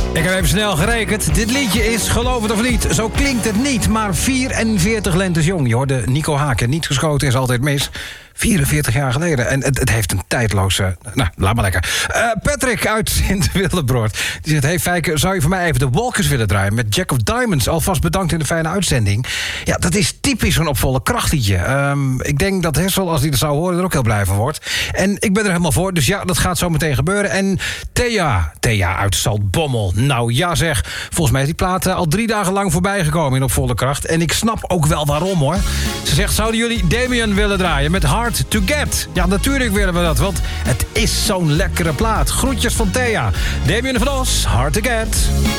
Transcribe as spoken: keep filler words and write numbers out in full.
Ik heb even snel gerekend. Dit liedje is, geloof het of niet, zo klinkt het niet, maar vierenveertig lentes jong. Je hoorde Nico Haken, niet geschoten is altijd mis. vierenveertig jaar geleden. En het, het heeft een tijdloze... Nou, laat maar lekker. Uh, Patrick uit Sint-Wildebroord. Die zegt, hey Fijke, zou je voor mij even de Walkers willen draaien... met Jack of Diamonds? Alvast bedankt in de fijne uitzending. Ja, dat is typisch zo'n opvolle krachtliedje. Um, ik denk dat Hessel, als hij dat zou horen, er ook heel blij van wordt. En ik ben er helemaal voor, dus ja, dat gaat zo meteen gebeuren. En Thea, Thea uit Zaltbommel. Nou ja zeg, volgens mij is die plaat al drie dagen lang voorbij gekomen in opvolle kracht. En ik snap ook wel waarom, hoor. Ze zegt, zouden jullie Damien willen draaien met Hard to Get? Ja, natuurlijk willen we dat, want het is zo'n lekkere plaat. Groetjes van Thea. Damien van Os, Hard to Get.